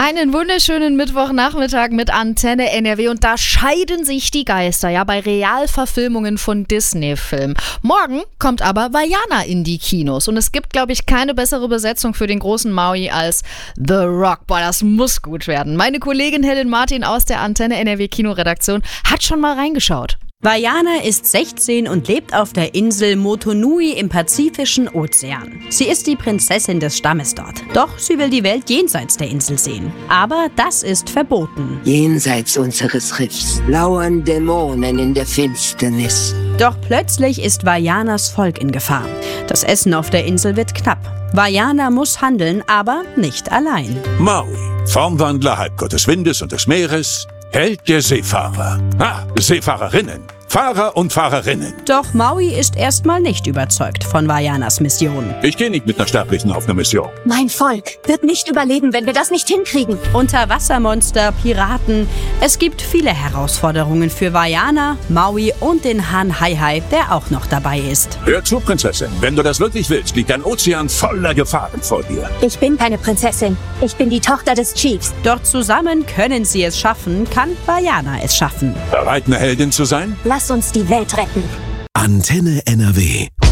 Einen wunderschönen Mittwochnachmittag mit Antenne NRW und da scheiden sich die Geister, ja, bei Realverfilmungen von Disney-Filmen. Morgen kommt aber Vaiana in die Kinos und es gibt, glaube ich, keine bessere Besetzung für den großen Maui als The Rock. Boah, das muss gut werden. Meine Kollegin Helen Martin aus der Antenne NRW Kinoredaktion hat schon mal reingeschaut. Vaiana ist 16 und lebt auf der Insel Motunui im Pazifischen Ozean. Sie ist die Prinzessin des Stammes dort. Doch sie will die Welt jenseits der Insel sehen. Aber das ist verboten. Jenseits unseres Riffs lauern Dämonen in der Finsternis. Doch plötzlich ist Vaianas Volk in Gefahr. Das Essen auf der Insel wird knapp. Vaiana muss handeln, aber nicht allein. Maui, Formwandler halb Gott des Windes und des Meeres, Held der Seefahrer. Seefahrerinnen. Fahrer und Fahrerinnen. Doch Maui ist erstmal nicht überzeugt von Vaianas Mission. Ich gehe nicht mit einer Sterblichen auf eine Mission. Mein Volk wird nicht überleben, wenn wir das nicht hinkriegen. Unterwassermonster, Piraten. Es gibt viele Herausforderungen für Vaiana, Maui und den Hahn Hai-Hai, der auch noch dabei ist. Hör zu, Prinzessin. Wenn du das wirklich willst, liegt ein Ozean voller Gefahren vor dir. Ich bin keine Prinzessin. Ich bin die Tochter des Chiefs. Doch zusammen können sie es schaffen, kann Vaiana es schaffen. Bereit, eine Heldin zu sein? Lass uns die Welt retten. Antenne NRW.